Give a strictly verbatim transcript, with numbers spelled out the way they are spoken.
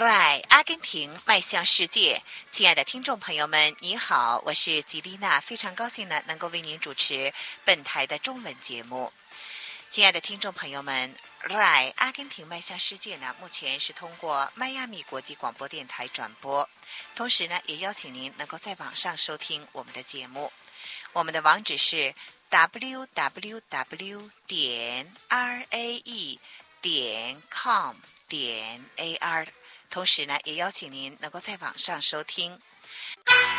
Right， 阿根廷迈向世界，亲爱的听众朋友们，你好，我是吉丽娜，非常高兴呢能够为您主持本台的中文节目。亲爱的听众朋友们 ，Right， 阿根廷迈向世界呢，目前是通过迈阿密国际广播电台转播，同时呢，也邀请您能够在网上收听我们的节目。我们的网址是 double-u double-u double-u 点 r a e 点 com 点 a r。同时呢，也邀请您能够在网上收听。